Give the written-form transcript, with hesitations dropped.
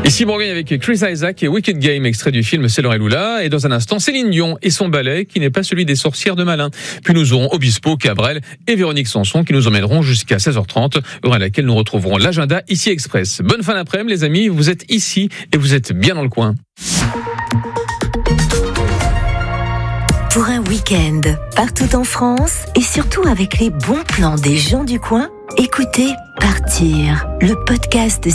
Ici Bourgogne avec Chris Isaak et Wicked Game, extrait du film C'est Laure et Lula. Et dans un instant, Céline Dion et son ballet qui n'est pas celui des sorcières de Malin. Puis nous aurons Obispo, Cabrel et Véronique Sanson qui nous emmèneront jusqu'à 16h30, heure à laquelle nous retrouverons l'agenda Ici Express. Bonne fin d'après-midi les amis, vous êtes ici et vous êtes bien dans le coin. Pour un week-end, partout en France et surtout avec les bons plans des gens du coin, écoutez Partir, le podcast